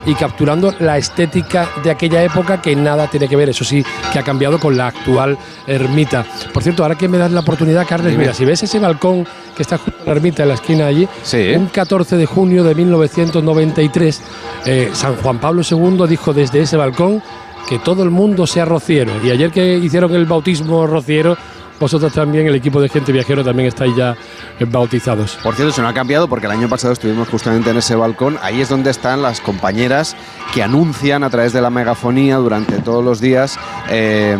y capturando la estética de aquella época que nada tiene que ver, eso sí, que ha cambiado con la actual ermita. Por cierto, ahora que me das la oportunidad, Carles, mira, si ves ese balcón que está junto a la ermita en la esquina allí, sí, un 14 de junio de 1993, San Juan Pablo II dijo desde ese balcón que todo el mundo sea rociero. Y ayer que hicieron el bautismo rociero, vosotros también, el equipo de Gente Viajero, también estáis ya bautizados. Por cierto, eso no ha cambiado porque el año pasado estuvimos justamente en ese balcón. Ahí es donde están las compañeras que anuncian a través de la megafonía durante todos los días, que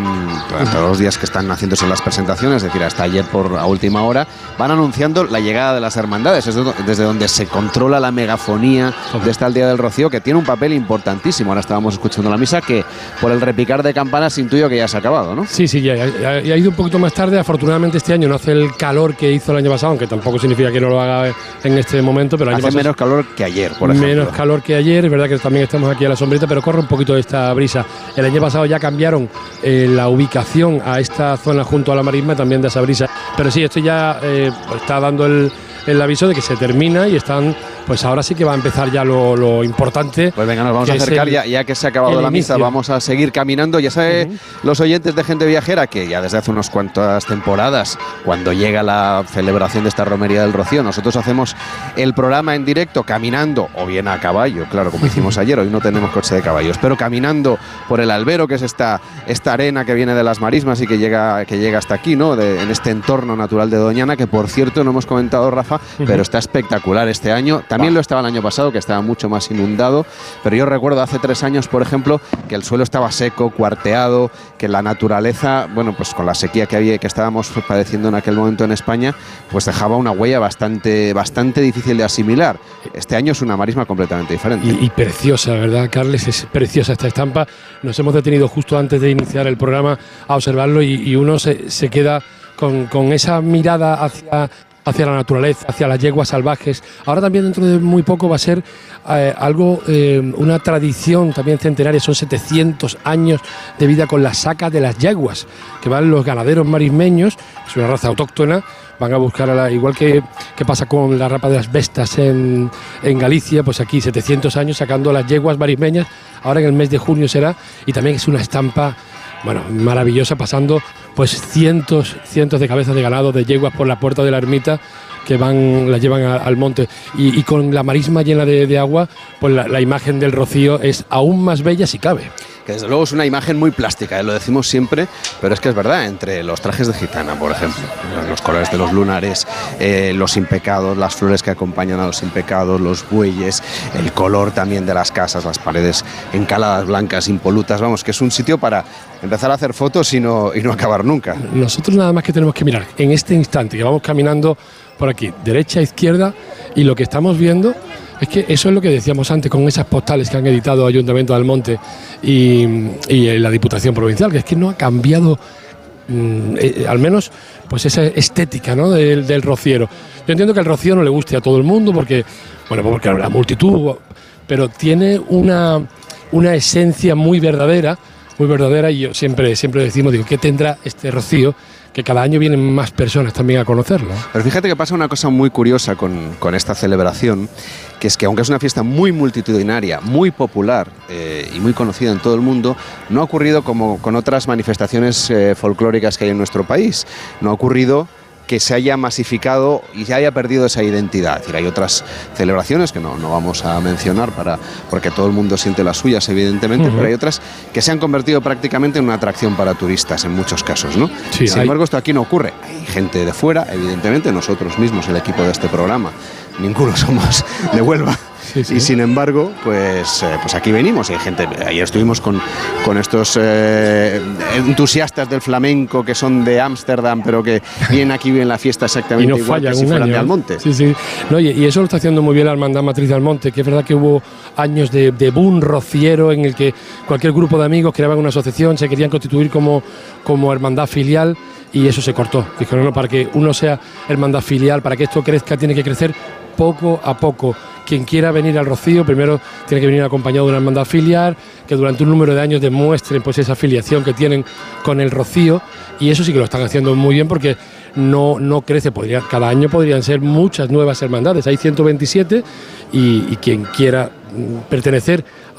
están haciéndose las presentaciones, es decir, hasta ayer a última hora, van anunciando la llegada de las hermandades. Es desde donde se controla la megafonía de este Día del Rocío, que tiene un papel importantísimo. Ahora estábamos escuchando la misa, que por el repicar de campanas intuyo que ya se ha acabado, ¿no? Sí, ya ha ido un poquito más tarde. Afortunadamente este año no hace el calor que hizo el año pasado, aunque tampoco significa que no lo haga en este momento, pero el año hace menos calor que ayer, por ejemplo. Menos calor que ayer, es verdad que también estamos aquí a la sombrita, pero corre un poquito de esta brisa. El año pasado ya cambiaron la ubicación a esta zona junto a la marisma, también de esa brisa, pero sí, esto ya está dando el aviso de que se termina y están, pues ahora sí que va a empezar ya lo importante. Pues venga, nos vamos a acercar ya que se ha acabado la misa, vamos a seguir caminando. Ya saben los oyentes de Gente Viajera que ya desde hace unas cuantas temporadas, cuando llega la celebración de esta romería del Rocío, nosotros hacemos el programa en directo caminando, o bien a caballo, claro, como hicimos ayer. Hoy no tenemos coche de caballos, pero caminando por el albero, que es esta arena que viene de las marismas y que llega hasta aquí, ¿no? En este entorno natural de Doñana, que por cierto no hemos comentado, Rafa, pero está espectacular este año. También lo estaba el año pasado, que estaba mucho más inundado, pero yo recuerdo hace 3 años, por ejemplo, que el suelo estaba seco, cuarteado, que la naturaleza, bueno, pues con la sequía que estábamos padeciendo en aquel momento en España, pues dejaba una huella bastante difícil de asimilar. Este año es una marisma completamente diferente. Y preciosa, ¿verdad, Carles? Es preciosa esta estampa. Nos hemos detenido justo antes de iniciar el programa a observarlo y uno se queda con esa mirada hacia la naturaleza, hacia las yeguas salvajes. Ahora también dentro de muy poco va a ser una tradición también centenaria, son 700 años de vida con la saca de las yeguas, que van los ganaderos marismeños, es una raza autóctona, van a buscar, igual que pasa con la rapa de las bestas en Galicia, pues aquí 700 años sacando las yeguas marismeñas, ahora en el mes de junio será, y también es una estampa, bueno, maravillosa, pasando pues cientos de cabezas de ganado, de yeguas por la puerta de la ermita que las llevan al monte y con la marisma llena de agua, pues la imagen del Rocío es aún más bella si cabe. Que desde luego es una imagen muy plástica, lo decimos siempre, pero es que es verdad, entre los trajes de gitana, por ejemplo, los colores de los lunares, los impecados, las flores que acompañan a los impecados, los bueyes, el color también de las casas, las paredes encaladas, blancas, impolutas, vamos, que es un sitio para empezar a hacer fotos y no acabar nunca. Nosotros nada más que tenemos que mirar en este instante, que vamos caminando por aquí, derecha, izquierda, y lo que estamos viendo es que eso es lo que decíamos antes con esas postales que han editado Ayuntamiento de Almonte y la Diputación Provincial, que es que no ha cambiado al menos pues esa estética, ¿no? del rociero. Yo entiendo que el rocío no le guste a todo el mundo porque la multitud, pero tiene una esencia muy verdadera, y yo siempre decimos, ¿qué tendrá este rocío? Que cada año vienen más personas también a conocerlo. Pero fíjate que pasa una cosa muy curiosa con esta celebración, que es que aunque es una fiesta muy multitudinaria, muy popular y muy conocida en todo el mundo, no ha ocurrido como con otras manifestaciones folclóricas que hay en nuestro país. No ha ocurrido que se haya masificado y se haya perdido esa identidad. Es decir, hay otras celebraciones que no vamos a mencionar porque todo el mundo siente las suyas, evidentemente, pero hay otras que se han convertido prácticamente en una atracción para turistas en muchos casos, ¿no? Sí, sin embargo, esto aquí no ocurre. Hay gente de fuera, evidentemente, nosotros mismos, el equipo de este programa, ninguno somos de Huelva. Sí. Y sin embargo, pues aquí venimos. Hay gente, ayer estuvimos con estos entusiastas del flamenco que son de Ámsterdam, pero que vienen aquí, viven la fiesta exactamente igual que si fueran de Almonte. Sí. No, y eso lo está haciendo muy bien la Hermandad Matriz de Almonte, que es verdad que hubo años de boom rociero en el que cualquier grupo de amigos creaban una asociación, se querían constituir como hermandad filial, y eso se cortó. Dijeron, no, para que uno sea hermandad filial, para que esto crezca, tiene que crecer poco a poco. Quien quiera venir al Rocío primero tiene que venir acompañado de una hermandad filial, que durante un número de años demuestren pues esa afiliación que tienen con el Rocío, y eso sí que lo están haciendo muy bien porque no crece. Cada año podrían ser muchas nuevas hermandades, hay 127 y quien quiera pertenecer